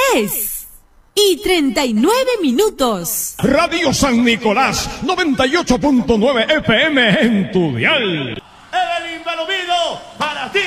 10:39. Radio San Nicolás, 98.9 FM en tu dial. El Invaludido para ti.